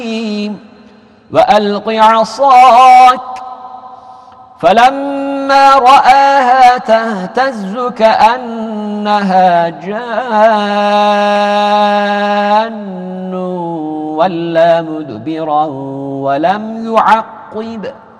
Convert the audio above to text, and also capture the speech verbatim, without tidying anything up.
وألق عصاك فلما رآها تهتز كأنها جان ولا مدبرا ولم يعقب